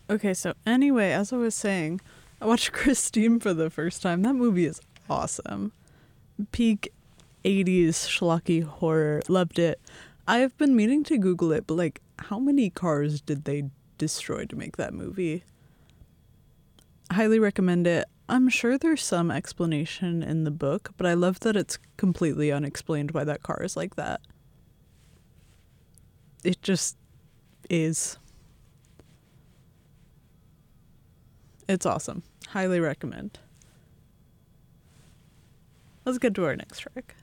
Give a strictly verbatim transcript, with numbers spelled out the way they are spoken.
Okay, so anyway, as I was saying, I watched Christine for the first time. That movie is awesome. Peak eighties schlocky horror. Loved it. I've been meaning to Google it, but like, how many cars did they destroy to make that movie? Highly recommend it. I'm sure there's some explanation in the book, but I love that it's completely unexplained why that car is like that. It just is. It's awesome. Highly recommend. Let's get to our next track.